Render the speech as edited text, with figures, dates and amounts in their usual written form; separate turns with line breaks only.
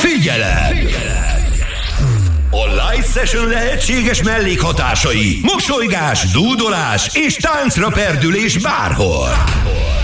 Figyelem! A Live Session lehetséges mellékhatásai: mosolygás, dúdolás és táncra perdülés bárhol.